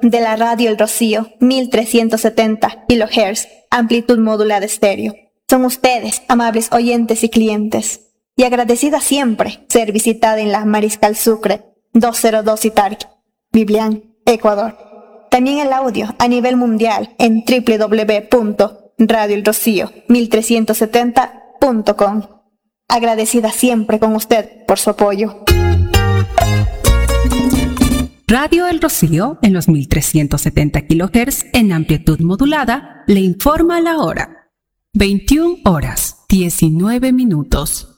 de la radio El Rocío, 1370 kHz, amplitud modulada estéreo. Son ustedes, amables oyentes y clientes, y agradecida siempre ser visitada en la Mariscal Sucre, 202 Itarqui, Biblián, Ecuador. También el audio a nivel mundial en www.radioelrocío1370.com. Agradecida siempre con usted por su apoyo. Radio El Rocío, en los 1370 kHz en amplitud modulada, le informa la hora. 21 horas, 19 minutos.